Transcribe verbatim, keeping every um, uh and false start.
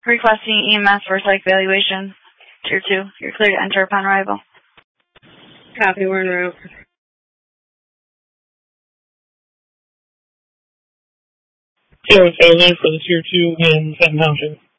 Requesting E M S for psych evaluation. Tier two. You're clear to enter upon arrival. Copy, we're en route. Zero five nine five tier two, um, Fountain Township.